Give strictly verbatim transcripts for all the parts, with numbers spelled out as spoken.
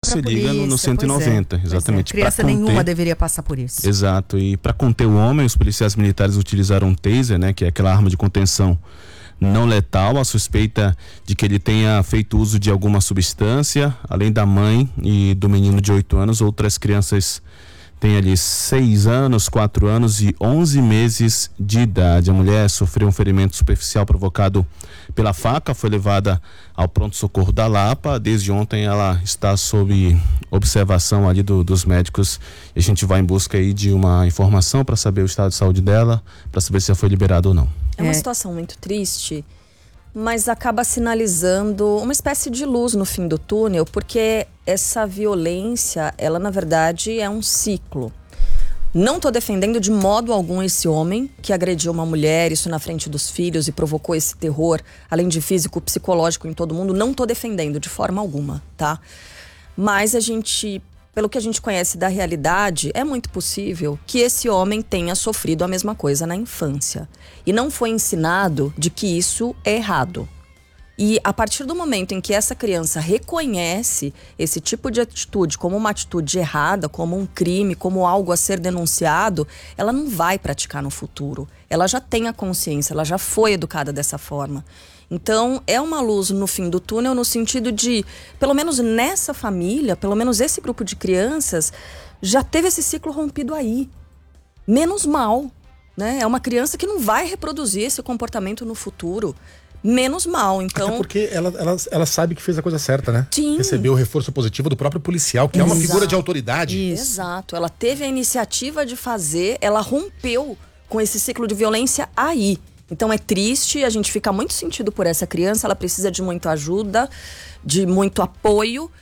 você liga polícia, no, no cento e noventa, é, exatamente. É. Criança conter... nenhuma deveria passar por isso. Exato, e para conter o homem, os policiais militares utilizaram um taser, né, que é aquela arma de contenção não letal. A suspeita de que ele tenha feito uso de alguma substância, além da mãe e do menino de oito anos, outras crianças têm ali seis anos, quatro anos e onze meses de idade. A mulher sofreu um ferimento superficial provocado pela faca, foi levada ao pronto-socorro da Lapa. Desde ontem ela está sob observação ali do, dos médicos, e a gente vai em busca aí de uma informação para saber o estado de saúde dela, para saber se ela foi liberada ou não. É uma situação muito triste, mas acaba sinalizando uma espécie de luz no fim do túnel, porque essa violência, ela na verdade é um ciclo. Não estou defendendo de modo algum esse homem que agrediu uma mulher, isso na frente dos filhos e provocou esse terror, além de físico, psicológico em todo mundo. Não estou defendendo de forma alguma, tá? Mas a gente, pelo que a gente conhece da realidade, é muito possível que esse homem tenha sofrido a mesma coisa na infância. E não foi ensinado de que isso é errado. E a partir do momento em que essa criança reconhece esse tipo de atitude como uma atitude errada, como um crime, como algo a ser denunciado, ela não vai praticar no futuro. Ela já tem a consciência, ela já foi educada dessa forma. Então, é uma luz no fim do túnel no sentido de, pelo menos nessa família, pelo menos esse grupo de crianças, já teve esse ciclo rompido aí. Menos mal, né? É uma criança que não vai reproduzir esse comportamento no futuro. Menos mal, então... Até porque ela, ela, ela sabe que fez a coisa certa, né? Sim. Recebeu o reforço positivo do próprio policial, que Exato. É uma figura de autoridade. Isso. Exato. Ela teve a iniciativa de fazer, ela rompeu com esse ciclo de violência aí. Então é triste, a gente fica muito sentido por essa criança, ela precisa de muita ajuda, de muito apoio,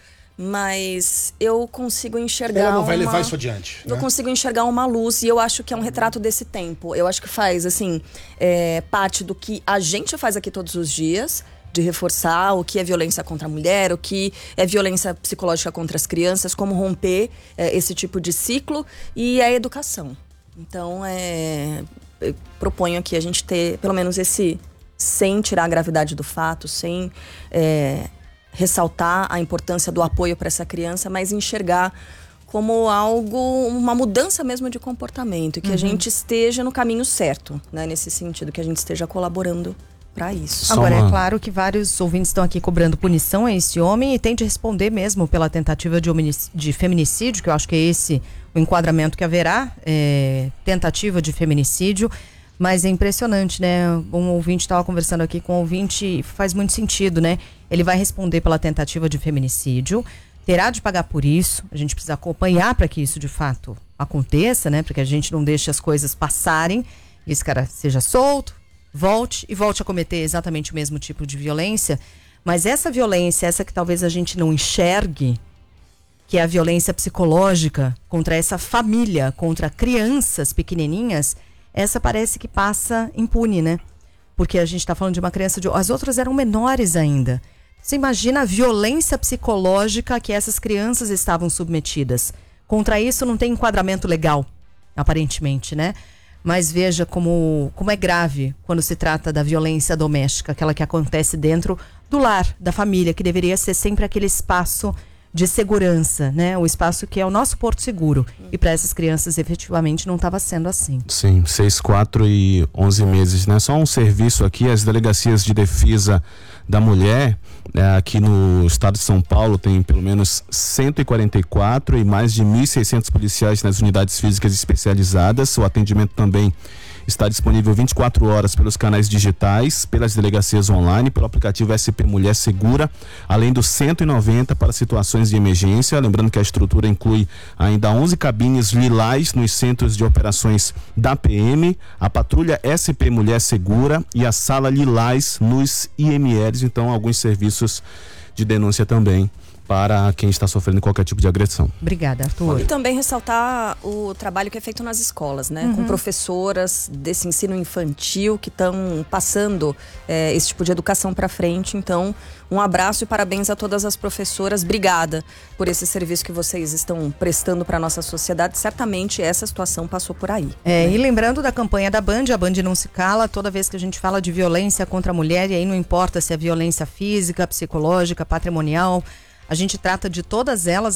mas eu consigo enxergar Ela não vai uma... levar isso adiante, Eu né? consigo enxergar uma luz, e eu acho que é um retrato desse tempo. Eu acho que faz, assim, é, parte do que a gente faz aqui todos os dias, de reforçar o que é violência contra a mulher, o que é violência psicológica contra as crianças, como romper é, esse tipo de ciclo, e a educação. Então, é, eu proponho aqui a gente ter, pelo menos esse, sem tirar a gravidade do fato, sem... É, ressaltar a importância do apoio para essa criança, mas enxergar como algo, uma mudança mesmo de comportamento, e que uhum. a gente esteja no caminho certo, né? Nesse sentido, que a gente esteja colaborando para isso. Só Agora, uma... é claro que vários ouvintes estão aqui cobrando punição a esse homem e tem de responder mesmo pela tentativa de, hominic... de feminicídio, que eu acho que é esse o enquadramento que haverá, é... tentativa de feminicídio. Mas é impressionante, né? Um ouvinte estava conversando aqui com um ouvinte, faz muito sentido, né? Ele vai responder pela tentativa de feminicídio, terá de pagar por isso. A gente precisa acompanhar para que isso de fato aconteça, né? Para que a gente não deixe as coisas passarem. E esse cara seja solto, volte e volte a cometer exatamente o mesmo tipo de violência. Mas essa violência, essa que talvez a gente não enxergue, que é a violência psicológica contra essa família, contra crianças pequenininhas, essa parece que passa impune, né? Porque a gente está falando de uma criança de... As outras eram menores ainda. Você imagina a violência psicológica que essas crianças estavam submetidas. Contra isso não tem enquadramento legal, aparentemente, né? Mas veja como, como é grave quando se trata da violência doméstica, aquela que acontece dentro do lar, da família, que deveria ser sempre aquele espaço de segurança, né? O espaço que é o nosso porto seguro. E para essas crianças, efetivamente, não estava sendo assim. Sim, seis, quatro e onze meses, né? Só um serviço aqui, as delegacias de defesa da mulher, né, aqui no estado de São Paulo, tem pelo menos cento e quarenta e quatro e mais de mil e seiscentos policiais nas unidades físicas especializadas. O atendimento também está disponível vinte e quatro horas pelos canais digitais, pelas delegacias online, pelo aplicativo S P Mulher Segura, além dos cento e noventa para situações de emergência. Lembrando que a estrutura inclui ainda onze cabines lilás nos centros de operações da P M, a patrulha S P Mulher Segura e a sala lilás nos I M Ls. Então, alguns serviços de denúncia também para quem está sofrendo qualquer tipo de agressão. Obrigada, Arthur. E também ressaltar o trabalho que é feito nas escolas, né? Uhum. Com professoras desse ensino infantil que estão passando é, esse tipo de educação para frente. Então, um abraço e parabéns a todas as professoras. Obrigada por esse serviço que vocês estão prestando para a nossa sociedade. Certamente essa situação passou por aí. É, né? E lembrando da campanha da Band, a Band não se cala. Toda vez que a gente fala de violência contra a mulher, e aí não importa se é violência física, psicológica, patrimonial, a gente trata de todas elas.